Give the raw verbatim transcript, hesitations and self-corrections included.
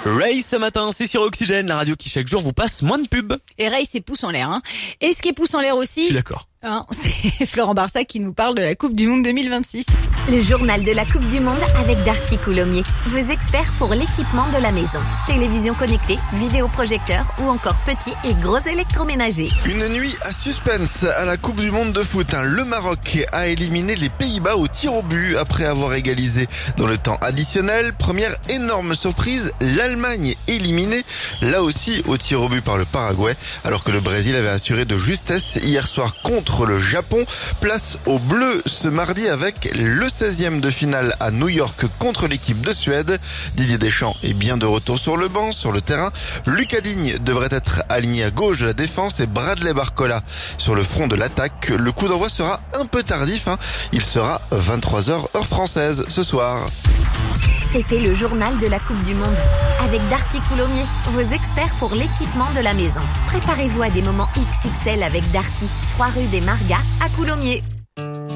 Ray ce matin, c'est sur Oxygène, la radio qui chaque jour vous passe moins de pubs. Et Ray, c'est pouce en l'air. Hein. Et ce qui est pouce en l'air Je aussi, suis d'accord. hein, c'est Florent Barsac qui nous parle de la Coupe du Monde deux mille vingt-six. Le journal de la Coupe du Monde avec Darty Coulommiers, vos experts pour l'équipement de la maison. Télévision connectée, vidéoprojecteur ou encore petits et gros électroménagers. Une nuit à suspense à la Coupe du Monde de foot. Le Maroc a éliminé les Pays-Bas au tir au but après avoir égalisé dans le temps additionnel. Première énorme surprise, l'Allemagne éliminée, là aussi au tir au but par le Paraguay, alors que le Brésil avait assuré de justesse hier soir contre le Japon. Place aux Bleus ce mardi avec le seizième de finale à New York contre l'équipe de Suède. Didier Deschamps est bien de retour sur le banc, sur le terrain. Lucas Digne devrait être aligné à gauche de la défense et Bradley Barcola sur le front de l'attaque. Le coup d'envoi sera un peu tardif, hein. Il sera vingt-trois heures heure française ce soir. C'était le journal de la Coupe du Monde avec Darty Coulommiers, vos experts pour l'équipement de la maison. Préparez-vous à des moments X X L avec Darty, trois rue des Margas à Coulommiers.